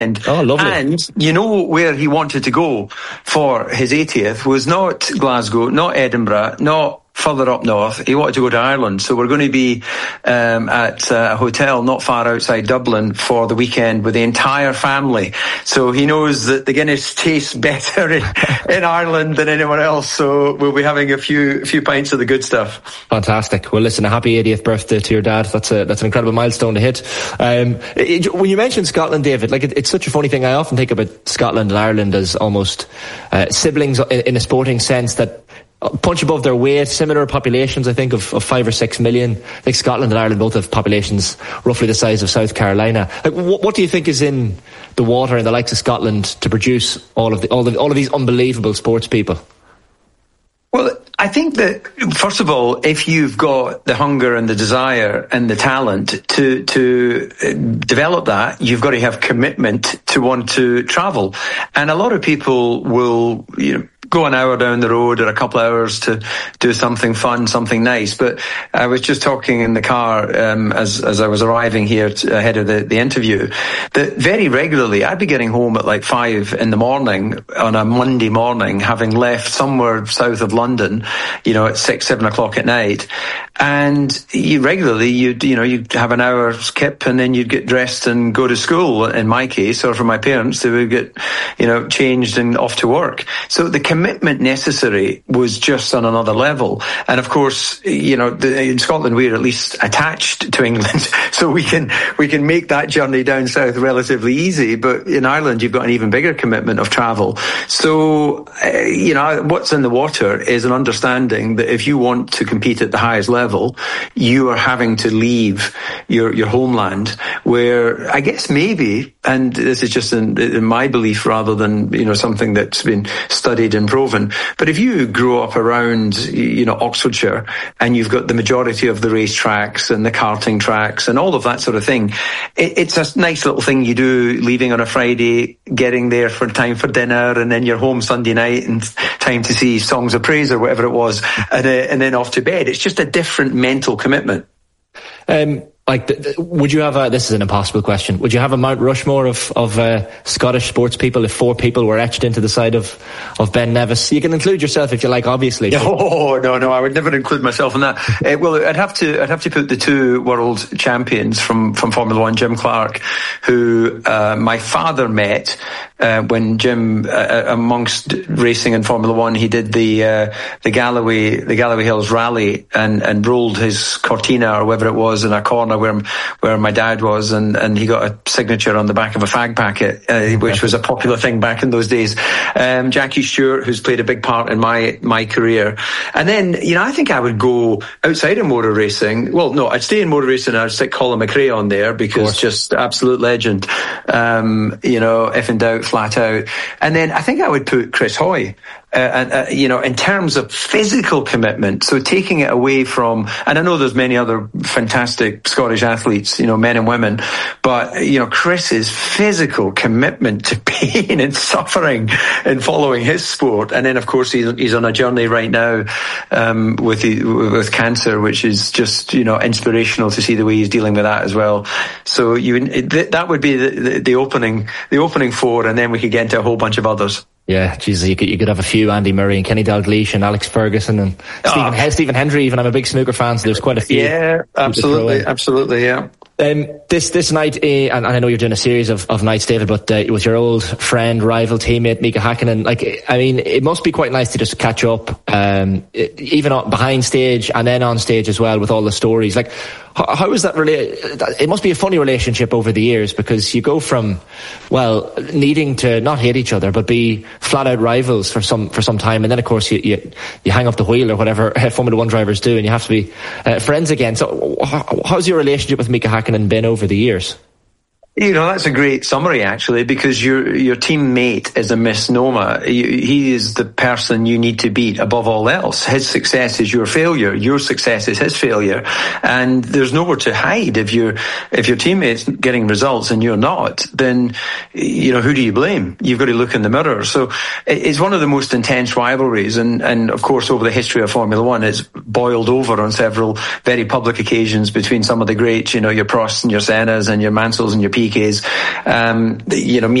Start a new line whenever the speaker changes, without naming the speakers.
Oh, lovely.
And you know where he wanted to go for his 80th was not Glasgow, not Edinburgh, not further up north. He wanted to go to Ireland. So we're going to be at a hotel not far outside Dublin for the weekend with the entire family. So he knows that the Guinness tastes better in Ireland than anywhere else. So we'll be having a few pints of the good stuff.
Fantastic. Well, listen, a happy 80th birthday to your dad. That's an incredible milestone to hit. When you mentioned Scotland, David, like it's such a funny thing. I often think about Scotland and Ireland as almost siblings in a sporting sense that punch above their weight, similar populations, I think, of 5 or 6 million. I think Scotland and Ireland both have populations roughly the size of South Carolina. Like, what do you think is in the water in the likes of Scotland to produce all of these unbelievable sports people?
Well, I think that, first of all, if you've got the hunger and the desire and the talent to develop that, you've got to have commitment to want to travel. And a lot of people will, go an hour down the road or a couple of hours to do something fun, something nice. But I was just talking in the car as I was arriving here ahead of the interview, that very regularly I'd be getting home at like 5 in the morning on a Monday morning, having left somewhere south of London, at 6, 7 o'clock at night. And you'd have an hour skip and then you'd get dressed and go to school, in my case, or for my parents, they would get, changed and off to work. So the commitment necessary was just on another level. And of course, in Scotland, we're at least attached to England, so we can make that journey down south relatively easy. But in Ireland, you've got an even bigger commitment of travel. So, what's in the water is an understanding that if you want to compete at the highest level, you are having to leave your homeland, where I guess maybe, and this is just in my belief rather than, something that's been studied and proven, but if you grow up around, Oxfordshire, and you've got the majority of the racetracks and the karting tracks and all of that sort of thing, it's a nice little thing you do, leaving on a Friday, getting there for time for dinner, and then you're home Sunday night and time to see Songs of Praise or whatever it was, and then off to bed. It's just a different mental commitment. Would you have this is an impossible question, would you have a Mount Rushmore of Scottish sports people if 4 people were etched into the side of Ben Nevis? You can include yourself if you like, obviously. Oh, no, I would never include myself in that. Well, I'd have to put the 2 world champions from Formula One, Jim Clark, who my father met when Jim, amongst racing in Formula One, he did the Galloway Hills Rally and rolled his Cortina or whatever it was in a corner where my dad was, and he got a signature on the back of a fag packet, which was a popular thing back in those days. Jackie Stewart, who's played a big part in my career. And then, I think I would go outside of motor racing. Well, no, I'd stay in motor racing. I'd stick Colin McRae on there because just absolute legend. If in doubt, flat out. And then I think I would put Chris Hoy. In terms of physical commitment, so taking it away from, and I know there's many other fantastic Scottish athletes, men and women, but, Chris's physical commitment to pain and suffering in following his sport. And then, of course, he's on a journey right now, with cancer, which is just, inspirational to see the way he's dealing with that as well. So that would be the opening 4, and then we could get into a whole bunch of others.
Yeah, Jesus, you could have a few: Andy Murray and Kenny Dalglish and Alex Ferguson and Stephen Hendry. Even I'm a big snooker fan, so there's quite a few.
Yeah, absolutely, yeah.
This night, and I know you're doing a series of nights, David, but with your old friend, rival, teammate Mika Hakkinen, it must be quite nice to just catch up, even behind stage and then on stage as well, with all the stories. How is that really? It must be a funny relationship over the years, because you go from, needing to not hate each other but be flat out rivals for some time, and then of course you hang up the wheel or whatever Formula One drivers do, and you have to be friends again. So how's your relationship with Mika Hakkinen been over the years?
That's a great summary, actually, because your teammate is a misnomer. He is the person you need to beat above all else. His success is your failure. Your success is his failure. And there's nowhere to hide. If your teammate's getting results and you're not, then, who do you blame? You've got to look in the mirror. So it's one of the most intense rivalries. And of course, over the history of Formula One, it's boiled over on several very public occasions between some of the greats, your Prosts and your Sennas and your Mansells and your peak is, me